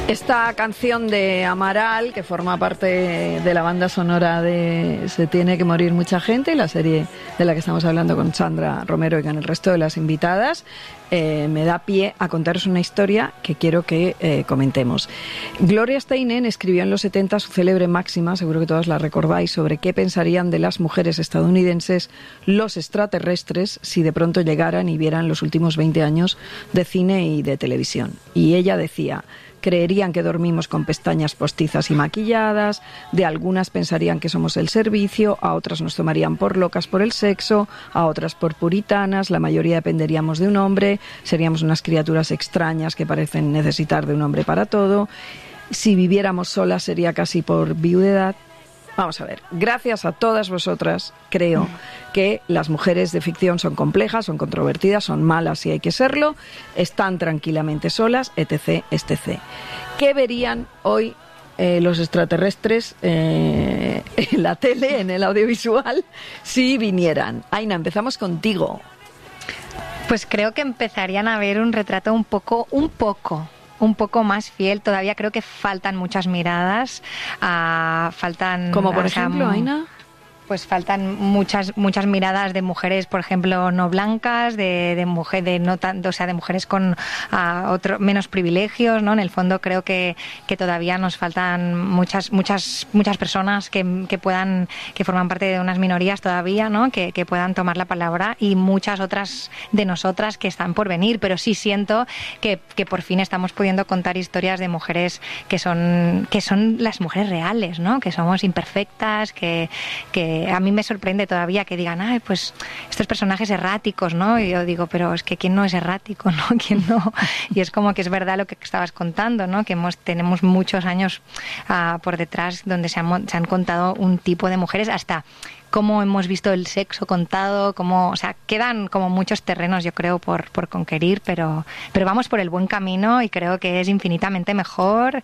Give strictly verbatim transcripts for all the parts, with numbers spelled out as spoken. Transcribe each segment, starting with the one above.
Esta canción de Amaral, que forma parte de la banda sonora de Se tiene que morir mucha gente, la serie de la que estamos hablando con Sandra Romero y con el resto de las invitadas, eh, me da pie a contaros una historia que quiero que eh, comentemos. Gloria Steinem escribió en los setenta su célebre máxima, seguro que todas la recordáis, sobre qué pensarían de las mujeres estadounidenses los extraterrestres si de pronto llegaran y vieran los últimos veinte años de cine y de televisión. Y ella decía: creerían que dormimos con pestañas postizas y maquilladas, de algunas pensarían que somos el servicio, a otras nos tomarían por locas por el sexo, a otras por puritanas, la mayoría dependeríamos de un hombre, seríamos unas criaturas extrañas que parecen necesitar de un hombre para todo, si viviéramos solas sería casi por viudedad. Vamos a ver, gracias a todas vosotras, creo que las mujeres de ficción son complejas, son controvertidas, son malas si hay que serlo, están tranquilamente solas, etc, etcétera. ¿Qué verían hoy eh, los extraterrestres eh, en la tele, en el audiovisual, si vinieran? Aina, empezamos contigo. Pues creo que empezarían a ver un retrato un poco, un poco... un poco más fiel. Todavía creo que faltan muchas miradas, uh, faltan... Como por o sea, ejemplo, Aina... Pues faltan muchas muchas miradas de mujeres, por ejemplo, no blancas, de, de mujer, de no tanto, o sea, de mujeres con uh, otro, menos privilegios, ¿no? En el fondo creo que, que todavía nos faltan muchas muchas muchas personas que, que puedan que forman parte de unas minorías todavía, ¿no? Que, que puedan tomar la palabra, y muchas otras de nosotras que están por venir. Pero sí siento que, que por fin estamos pudiendo contar historias de mujeres que son que son las mujeres reales, ¿no? Que somos imperfectas, que que a mí me sorprende todavía que digan, ay, pues estos personajes erráticos, ¿no? Y yo digo, pero es que ¿quién no es errático, no? ¿Quién no? Y es como que es verdad lo que estabas contando, ¿no? Que hemos, tenemos muchos años uh, por detrás donde se han, se han contado un tipo de mujeres, hasta cómo hemos visto el sexo contado, cómo, o sea, quedan como muchos terrenos, yo creo, por, por conquerir, pero, pero vamos por el buen camino y creo que es infinitamente mejor,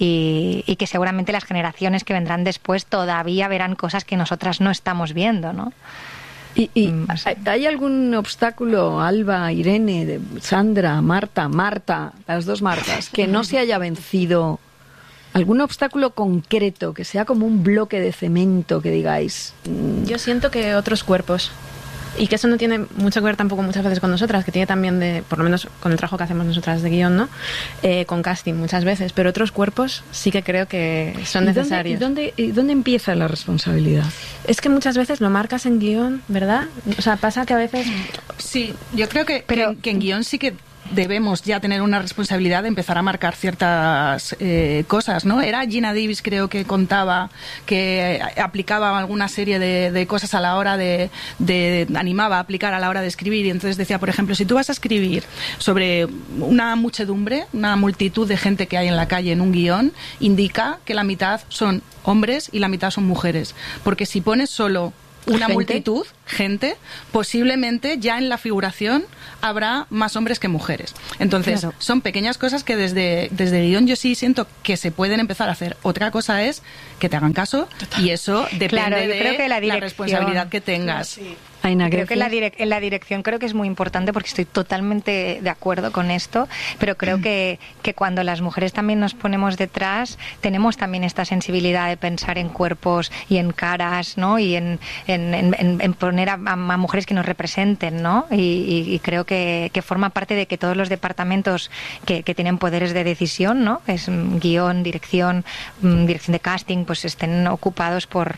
y, y que seguramente las generaciones que vendrán después todavía verán cosas que nosotras no estamos viendo, ¿no? ¿Y, y hay algún obstáculo, Alba, Irene, Sandra, Marta, Marta, las dos Martas, que no se haya vencido? ¿Algún obstáculo concreto, que sea como un bloque de cemento, que digáis? Mmm... Yo siento que otros cuerpos, y que eso no tiene mucho que ver tampoco muchas veces con nosotras, que tiene también, de, por lo menos con el trabajo que hacemos nosotras de guión, ¿no? Eh, con casting muchas veces, pero otros cuerpos sí que creo que son ¿Y necesarios. Dónde, y, dónde, ¿Y dónde empieza la responsabilidad? Es que muchas veces lo marcas en guión, ¿verdad? O sea, pasa que a veces... Sí, yo creo que, pero, que, que en guión sí que debemos ya tener una responsabilidad de empezar a marcar ciertas eh, cosas, ¿no? Era Gina Davis, creo que contaba que aplicaba alguna serie de, de cosas a la hora de, de, animaba a aplicar a la hora de escribir, y entonces decía, por ejemplo, si tú vas a escribir sobre una muchedumbre, una multitud de gente que hay en la calle en un guión, indica que la mitad son hombres y la mitad son mujeres, porque si pones solo una ¿Gente? multitud, gente, posiblemente ya en la figuración habrá más hombres que mujeres. Entonces, claro, son pequeñas cosas que desde, desde guión yo sí siento que se pueden empezar a hacer. Otra cosa es que te hagan caso, y eso depende claro, yo de creo que la, la responsabilidad que tengas. Sí. Aina, creo que en la, direc- en la dirección creo que es muy importante, porque estoy totalmente de acuerdo con esto, pero creo que, que cuando las mujeres también nos ponemos detrás, tenemos también esta sensibilidad de pensar en cuerpos y en caras, ¿no? Y en, en, en, en poner a, a mujeres que nos representen, ¿no? Y, y, y creo que, que forma parte de que todos los departamentos que, que tienen poderes de decisión, ¿no? Es guión, dirección, dirección de casting, pues estén ocupados por,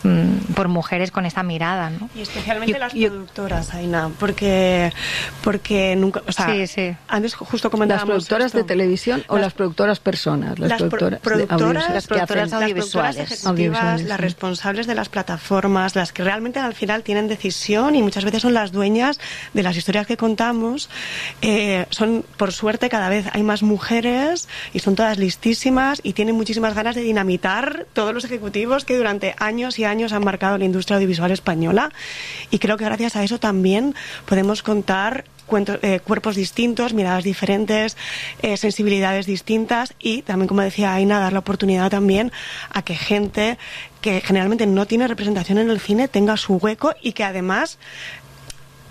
por mujeres con esta mirada, ¿no? Y especialmente yo, las yo, productoras, Aina, porque porque nunca, o sea, sí, sí. antes justo comentábamos las productoras esto. de televisión o las, las productoras personas, las, las productoras, pro- productoras, las productoras hacen, audiovisuales, las productoras audiovisuales, las sí. responsables de las plataformas, las que realmente al final tienen decisión y muchas veces son las dueñas de las historias que contamos. Eh, son, por suerte, cada vez hay más mujeres y son todas listísimas y tienen muchísimas ganas de dinamitar todos los ejecutivos que durante años y años han marcado la industria audiovisual española. Y creo que gracias a eso también podemos contar cuentos, eh, cuerpos distintos, miradas diferentes, eh, sensibilidades distintas, y también, como decía Aina, dar la oportunidad también a que gente que generalmente no tiene representación en el cine tenga su hueco, y que además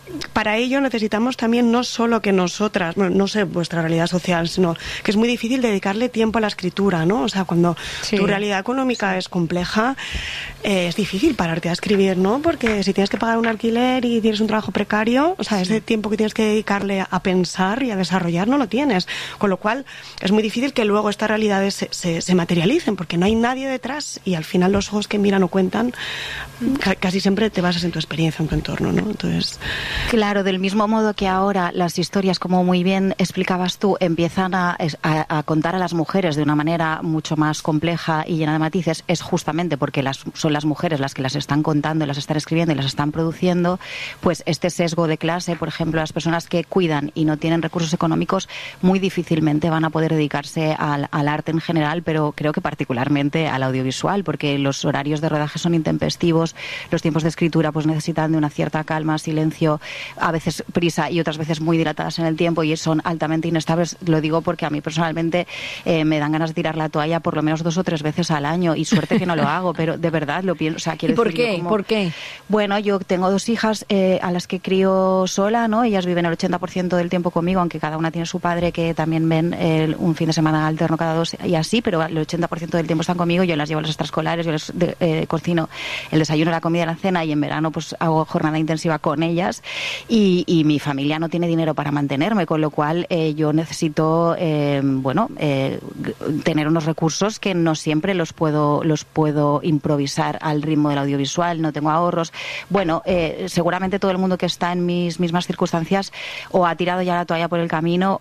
para ello necesitamos también no solo que nosotras, bueno, no sé vuestra realidad social, sino que es muy difícil dedicarle tiempo a la escritura, ¿no? O sea, cuando sí. tu realidad económica sí. es compleja, eh, es difícil pararte a escribir, ¿no? Porque si tienes que pagar un alquiler y tienes un trabajo precario, o sea, ese tiempo que tienes que dedicarle a pensar y a desarrollar no lo tienes. Con lo cual, es muy difícil que luego estas realidades se, se, se materialicen, porque no hay nadie detrás y al final los ojos que miran o cuentan, ca- casi siempre te basas en tu experiencia, en tu entorno, ¿no? Entonces... Claro, del mismo modo que ahora las historias, como muy bien explicabas tú, empiezan a, a, a contar a las mujeres de una manera mucho más compleja y llena de matices, es justamente porque las, son las mujeres las que las están contando, las están escribiendo y las están produciendo, pues este sesgo de clase, por ejemplo, las personas que cuidan y no tienen recursos económicos muy difícilmente van a poder dedicarse al, al arte en general, pero creo que particularmente al audiovisual, porque los horarios de rodaje son intempestivos, los tiempos de escritura pues necesitan de una cierta calma, silencio, a veces prisa y otras veces muy dilatadas en el tiempo y son altamente inestables. Lo digo porque a mí personalmente eh, me dan ganas de tirar la toalla por lo menos dos o tres veces al año y suerte que no lo hago, pero de verdad lo pienso. O sea, quiero ¿Y por decir, qué? Como, ¿Por qué? Bueno, yo tengo dos hijas eh, a las que crío sola, ¿no? Ellas viven el ochenta por ciento del tiempo conmigo, aunque cada una tiene su padre que también ven eh, un fin de semana alterno cada dos y así, pero el ochenta por ciento del tiempo están conmigo. Yo las llevo a las extraescolares, yo les de, eh, cocino el desayuno, la comida y la cena y en verano pues hago jornada intensiva con ellas y, y mi familia no tiene dinero para mantenerme, con lo cual eh, yo necesito eh, bueno eh, tener unos recursos que no siempre los puedo los puedo improvisar al ritmo del audiovisual, no tengo ahorros. Bueno, eh, seguramente todo el mundo que está en mis mismas circunstancias o ha tirado ya la toalla por el camino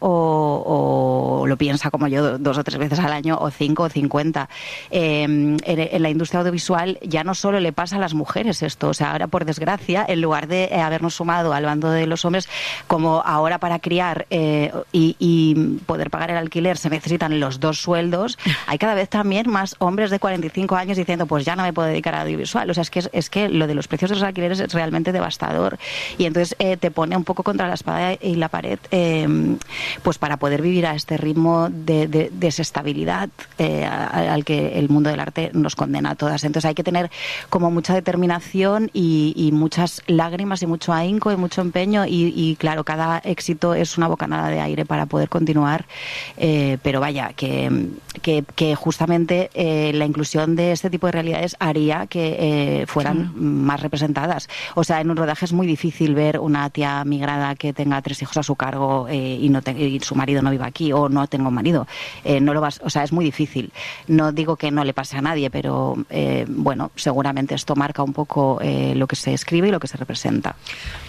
o, o lo piensa como yo dos o tres veces al año o cinco o cincuenta. Eh, en, en la industria audiovisual ya no solo le pasa a las mujeres esto, o sea, ahora por desgracia, en lugar de eh, habernos sumado al bando de los hombres, como ahora para criar eh, y, y poder pagar el alquiler se necesitan los dos sueldos, hay cada vez también más hombres de cuarenta y cinco años diciendo pues ya no me puedo dedicar al audiovisual. O sea, es que, es, es que lo de los precios de los alquileres es realmente devastador y entonces eh, te pone un poco contra la espada y la pared eh, pues para poder vivir a este ritmo de, de desestabilidad eh, al que el mundo del arte nos condena a todas. Entonces hay que tener como mucha determinación y, y muchas lágrimas y mucho ahínco y mucho empeño y, y claro, cada éxito es una bocanada de aire para poder continuar, eh, pero vaya, que, que, que justamente eh, la inclusión de este tipo de realidades haría que eh, fueran sí. más representadas. O sea, en un rodaje es muy difícil ver una tía migrada que tenga tres hijos a su cargo eh, y, no te, y su marido no viva aquí o no tenga un marido. Eh, no lo vas, o sea, es muy difícil. No digo que no le pase a nadie, pero eh, bueno, seguramente esto marca un poco eh, lo que se escribe y lo que se representa.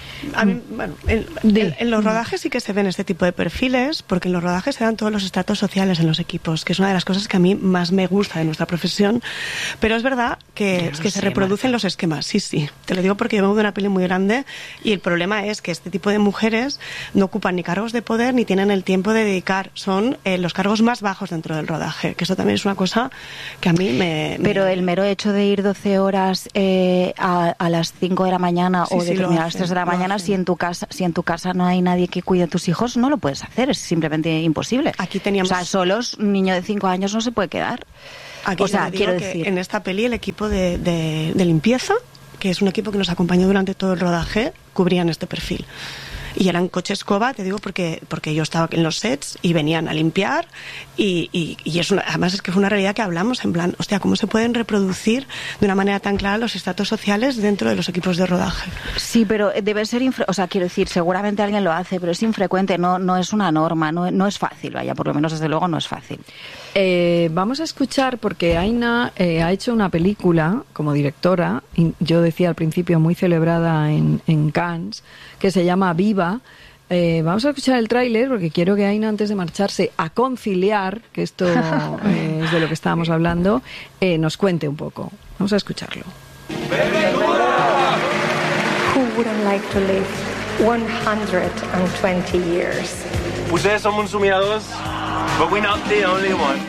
A mí, bueno, en, en, en los rodajes sí que se ven este tipo de perfiles, porque en los rodajes se dan todos los estratos sociales en los equipos, que es una de las cosas que a mí más me gusta de nuestra profesión, pero es verdad que, que se reproducen los esquemas, sí, sí, te lo digo porque yo vengo de una peli muy grande y el problema es que este tipo de mujeres no ocupan ni cargos de poder ni tienen el tiempo de dedicar, son eh, los cargos más bajos dentro del rodaje, que eso también es una cosa que a mí me... me... Pero el mero hecho de ir doce horas eh, a, a las cinco de la mañana sí, o de sí, terminar a las tres de la mañana, si en tu casa si en tu casa no hay nadie que cuide a tus hijos, no lo puedes hacer, es simplemente imposible. Aquí teníamos... O sea, solos, un niño de cinco años no se puede quedar. Aquí o sea, quiero que decir... en esta peli el equipo de, de, de limpieza, que es un equipo que nos acompañó durante todo el rodaje, cubrían este perfil. Y eran coche escoba, te digo, porque porque yo estaba en los sets y venían a limpiar y, y, y es una, además es que fue una realidad que hablamos en plan, hostia, ¿cómo se pueden reproducir de una manera tan clara los estratos sociales dentro de los equipos de rodaje? Sí, pero debe ser, infre- o sea, quiero decir, seguramente alguien lo hace, pero es infrecuente, no no es una norma, no, no es fácil, vaya, por lo menos desde luego no es fácil. Eh, vamos a escuchar, porque Aina eh, ha hecho una película como directora, y yo decía al principio muy celebrada en, en Cannes, que se llama Viva. Eh, vamos a escuchar el tráiler porque quiero que Aina, antes de marcharse a conciliar, que esto eh, es de lo que estábamos hablando, eh, nos cuente un poco. Vamos a escucharlo. Who wouldn't like to live one hundred twenty years? Potser som uns somiadors, but we're not the only one.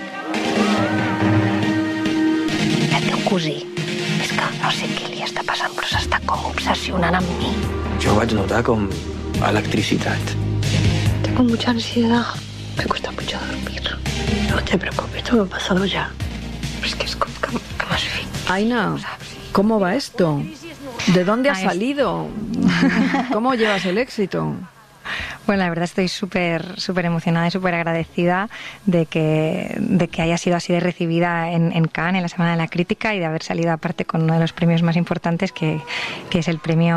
El teu cosí, és que no sé què li està passant, però s'està com obsessionant amb mi. Jo vaig notar com electricitat. Tengo mucha ansiedad, me cuesta mucho dormir. No te preocupes, esto me ha pasado ya. Es que es como que, que más fin. Aina, ¿cómo va esto? ¿De dónde has salido? ¿Cómo llevas el éxito? Bueno, la verdad estoy súper súper emocionada y súper agradecida de que, de que haya sido así de recibida en, en Cannes, en la Semana de la Crítica, y de haber salido aparte con uno de los premios más importantes, que, que es el premio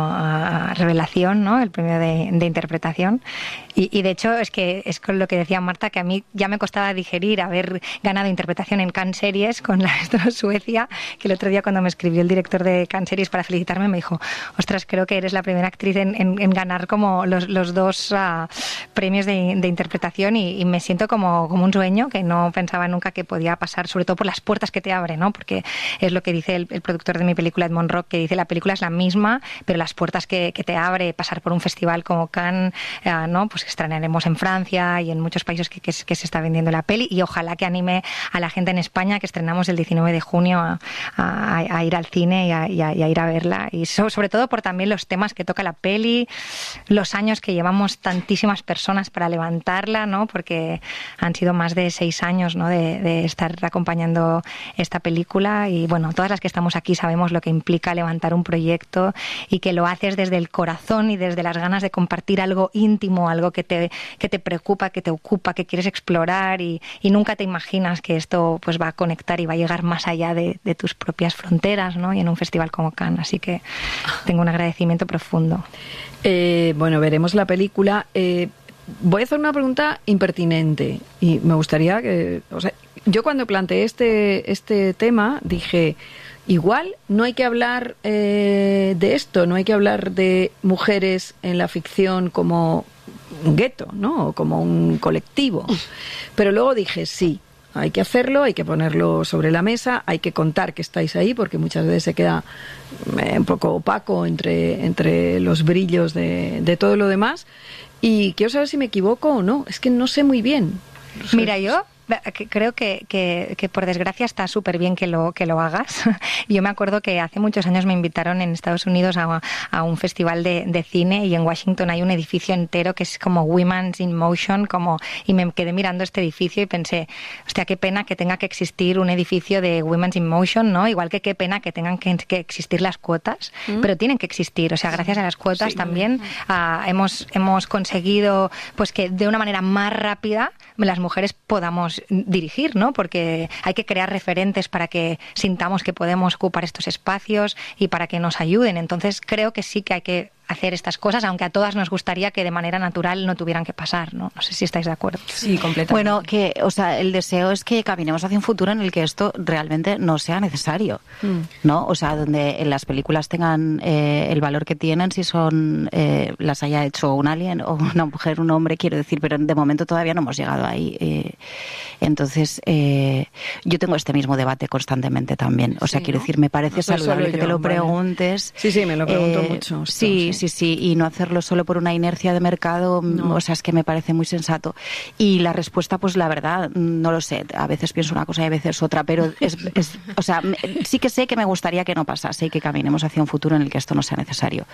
a Revelación, ¿no? El premio de, de interpretación. Y, y de hecho es que es con lo que decía Marta, que a mí ya me costaba digerir haber ganado interpretación en Cannes Series con la Astro Suecia, que el otro día cuando me escribió el director de Cannes Series para felicitarme me dijo: ostras, creo que eres la primera actriz en, en, en ganar como los, los dos uh, premios de, de interpretación, y, y me siento como, como un sueño que no pensaba nunca que podía pasar, sobre todo por las puertas que te abre, ¿no? Porque es lo que dice el, el productor de mi película, Edmond Rock, que dice: la película es la misma, pero las puertas que, que te abre pasar por un festival como Cannes, uh, ¿no? Pues estrenaremos en Francia y en muchos países que, que, que se está vendiendo la peli, y ojalá que anime a la gente en España, que estrenamos el diecinueve de junio, a, a, a ir al cine y a, y, a, y a ir a verla, y so, sobre todo por también los temas que toca la peli, los años que llevamos tantísimas personas para levantarla, ¿no? Porque han sido más de seis años, ¿no? de, de estar acompañando esta película, y bueno, todas las que estamos aquí sabemos lo que implica levantar un proyecto, y que lo haces desde el corazón y desde las ganas de compartir algo íntimo, algo que te, que te preocupa, que te ocupa, que quieres explorar, y, y nunca te imaginas que esto pues va a conectar y va a llegar más allá de, de tus propias fronteras, ¿no? Y en un festival como Cannes, así que tengo un agradecimiento profundo. Eh, bueno, veremos la película. Eh, voy a hacer una pregunta impertinente, y me gustaría que... O sea, yo cuando planteé este, este tema dije: igual no hay que hablar eh, de esto, no hay que hablar de mujeres en la ficción como un gueto, ¿no? O como un colectivo. Pero luego dije: sí, hay que hacerlo, hay que ponerlo sobre la mesa, hay que contar que estáis ahí, porque muchas veces se queda un poco opaco entre, entre los brillos de, de todo lo demás. Y quiero saber si me equivoco o no, es que no sé muy bien. Mira, yo creo que, que, que por desgracia está súper bien que lo, que lo hagas. Yo me acuerdo que hace muchos años me invitaron en Estados Unidos a, a un festival de, de cine, y en Washington hay un edificio entero que es como Women's in Motion, como, y me quedé mirando este edificio y pensé: hostia, qué pena que tenga que existir un edificio de Women's in Motion, ¿no? Igual que qué pena que tengan que, que existir las cuotas, ¿Mm? Pero tienen que existir. O sea, gracias a las cuotas sí, también uh, hemos, hemos conseguido pues que de una manera más rápida las mujeres podamos dirigir, ¿no? Porque hay que crear referentes para que sintamos que podemos ocupar estos espacios y para que nos ayuden. Entonces creo que sí que hay que hacer estas cosas, aunque a todas nos gustaría que de manera natural no tuvieran que pasar, ¿no? No sé si estáis de acuerdo. Sí, completamente. Bueno, que, o sea, el deseo es que caminemos hacia un futuro en el que esto realmente no sea necesario, mm. ¿no? O sea, donde las películas tengan eh, el valor que tienen, si son eh, las haya hecho un alien o una mujer, un hombre, quiero decir, pero de momento todavía no hemos llegado ahí. Eh, entonces, eh, yo tengo este mismo debate constantemente también. O sea, sí, quiero ¿no? decir, me parece no saludable que yo, te lo preguntes. Vale. Sí, sí, me lo pregunto eh, mucho. Esto, sí, sí. Sí, sí, y no hacerlo solo por una inercia de mercado, no. O sea, es que me parece muy sensato. Y la respuesta, pues la verdad, no lo sé. A veces pienso una cosa y a veces otra, pero es, es o sea, sí que sé que me gustaría que no pasase y que caminemos hacia un futuro en el que esto no sea necesario.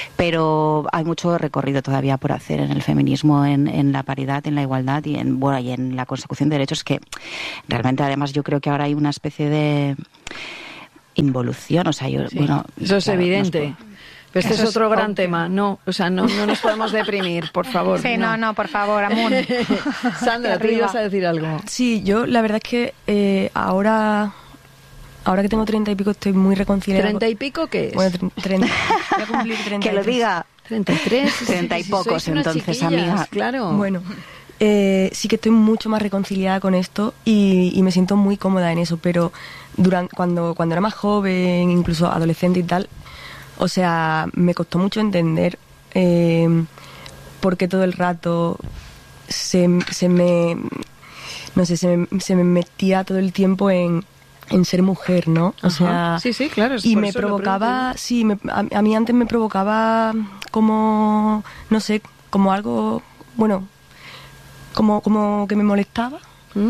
Pero hay mucho recorrido todavía por hacer en el feminismo, en, en la paridad, en la igualdad y en, bueno, y en la consecución de derechos, que realmente, además, yo creo que ahora hay una especie de involución, o sea, yo, sí, bueno... Eso es claro, evidente. Este es otro gran obvio. tema. No, o sea, no, no nos podemos deprimir, por favor. Sí, no, no, no por favor, Amun. Sandra, tú ibas a decir algo. Sí, yo la verdad es que eh, ahora... Ahora que tengo treinta y pico estoy muy reconciliada. ¿Treinta y pico qué es? Bueno, treinta. Voy a cumplir treinta y tres. Que lo diga. Treinta y tres. Treinta y pocos, entonces, amiga. Claro. Bueno, eh, sí que estoy mucho más reconciliada con esto y, y me siento muy cómoda en eso, pero durante, cuando, cuando era más joven, incluso adolescente y tal, o sea, me costó mucho entender eh, por qué todo el rato se, se me... No sé, se me, se me metía todo el tiempo en... en ser mujer, ¿no? O Ajá. sea, sí, sí, claro. Y me provocaba, sí, me, a, a mí antes me provocaba como, no sé, como algo, bueno, como, como que me molestaba. ¿Mm?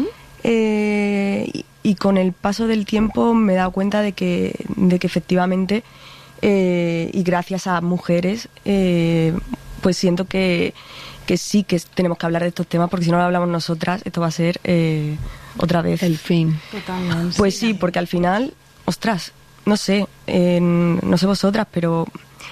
Eh, y, y con el paso del tiempo me he dado cuenta de que, de que efectivamente, eh, y gracias a mujeres, eh, pues siento que, que sí que tenemos que hablar de estos temas, porque si no lo hablamos nosotras, esto va a ser... Eh, otra vez el fin. Totalmente. Pues sí, porque al final, ostras, no sé, eh, no sé vosotras, pero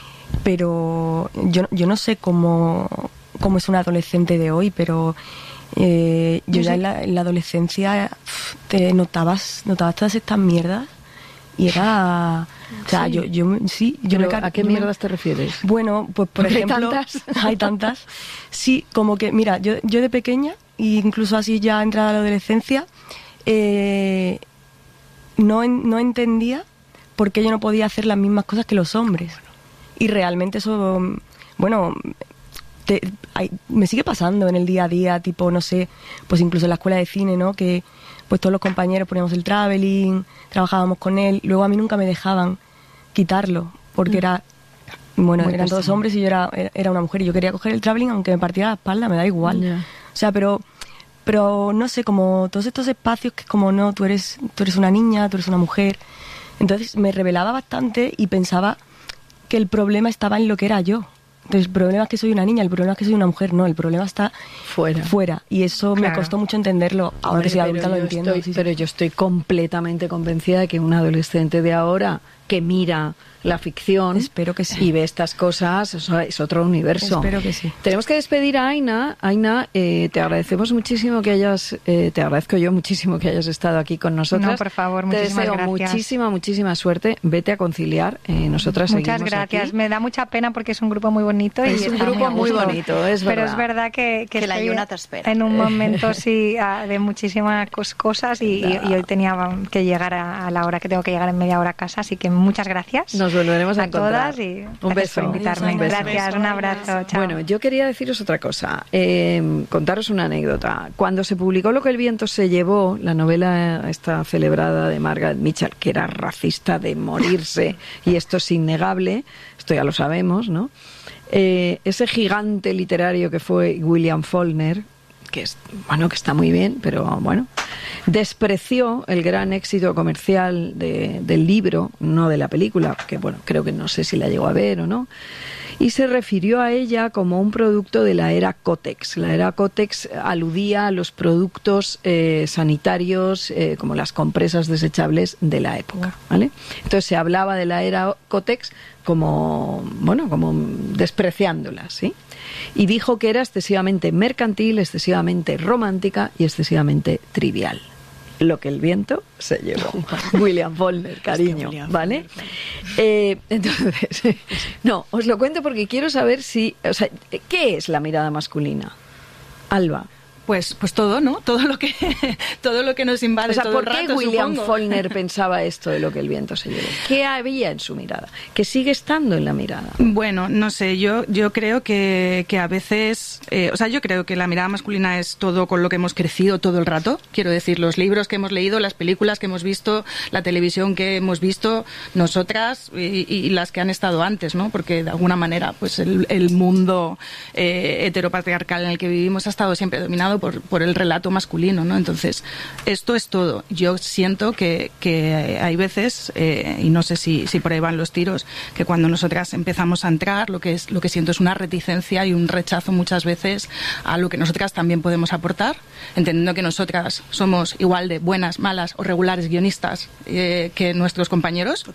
pero yo, yo no sé cómo, cómo es un adolescente de hoy, pero eh, yo ya en la, en la adolescencia te notabas, notabas todas estas mierdas y era... O sea, sí. yo, yo sí, yo me ¿A qué mierdas te refieres? Bueno, pues por ejemplo... ¿Hay tantas? Hay tantas. Sí, como que, mira, yo, yo de pequeña, e incluso así ya entrada a la adolescencia, eh, no, en, no entendía por qué yo no podía hacer las mismas cosas que los hombres. Y realmente eso, bueno, te, hay, me sigue pasando en el día a día, tipo, no sé, pues incluso en la escuela de cine, ¿no? Que pues todos los compañeros poníamos el traveling, trabajábamos con él, luego a mí nunca me dejaban quitarlo, porque era, bueno, Muy eran todos hombres y yo era, era una mujer y yo quería coger el traveling aunque me partiera la espalda, me da igual. Yeah. O sea, pero... Pero no sé, como todos estos espacios que como no, tú eres, tú eres una niña, tú eres una mujer. Entonces me rebelaba bastante y pensaba que el problema estaba en lo que era yo. Entonces el problema es que soy una niña, el problema es que soy una mujer, no, el problema está fuera. fuera. Y eso claro. me costó mucho entenderlo. Ahora que soy adulta lo entiendo. Estoy, sí, sí. Pero yo estoy completamente convencida de que un adolescente de ahora que mira la ficción Espero que sí. y ve estas cosas, eso es otro universo. Espero que sí. Tenemos que despedir a Aina. Aina, eh, te agradecemos muchísimo que hayas, eh, te agradezco yo muchísimo que hayas estado aquí con nosotras. No, por favor, te muchísimas deseo gracias. muchísima, muchísima suerte. Vete a conciliar. Eh, nosotras Muchas seguimos gracias. aquí. Me da mucha pena porque es un grupo muy bonito. Es y un está grupo muy, muy bonito, es verdad. Pero es verdad que, que, que la Yuna te espera. En un momento sí de muchísimas cosas y, y, y hoy tenía que llegar a, a la hora que tengo que llegar en media hora a casa, así que muchas gracias. Nos volveremos a, a encontrar. Todas y un beso por invitarme. Un beso. Gracias, un abrazo. Chao. Bueno, yo quería deciros otra cosa, eh, contaros una anécdota. Cuando se publicó Lo que el viento se llevó, la novela esta celebrada de Margaret Mitchell, que era racista de morirse, y esto es innegable, esto ya lo sabemos, ¿no? Eh, ese gigante literario que fue William Faulkner, que es, bueno, que está muy bien, pero bueno, despreció el gran éxito comercial de, del libro, no de la película, que bueno, creo que no sé si la llegó a ver o no, y se refirió a ella como un producto de la era Kotex. La era Kotex aludía a los productos eh, sanitarios, eh, como las compresas desechables de la época, ¿vale? Entonces se hablaba de la era Kotex como, bueno, como despreciándola, ¿sí? Y dijo que era excesivamente mercantil, excesivamente romántica y excesivamente trivial. Lo que el viento se llevó. William Faulkner, cariño, ¿vale? Eh, entonces, no, os lo cuento porque quiero saber si, o sea, ¿qué es la mirada masculina? Alba. Pues, pues todo, ¿no? Todo lo que, todo lo que nos invade. O sea, todo ¿por el qué rato, William supongo? Faulkner pensaba esto de lo que el viento se llevó? ¿Qué había en su mirada? ¿Que sigue estando en la mirada? Bueno, no sé, yo, yo creo que, que a veces, eh, o sea, yo creo que la mirada masculina es todo con lo que hemos crecido todo el rato. Quiero decir, los libros que hemos leído, las películas que hemos visto, la televisión que hemos visto, nosotras y, y las que han estado antes, ¿no? Porque de alguna manera, pues el, el mundo eh, heteropatriarcal en el que vivimos ha estado siempre dominado por, por el relato masculino, ¿no? Entonces, esto es todo. Yo siento que, que hay veces, eh, y no sé si, si por ahí van los tiros, que cuando nosotras empezamos a entrar, lo que es, lo que siento es una reticencia y un rechazo muchas veces a lo que nosotras también podemos aportar, entendiendo que nosotras somos igual de buenas, malas o regulares guionistas eh, que nuestros compañeros,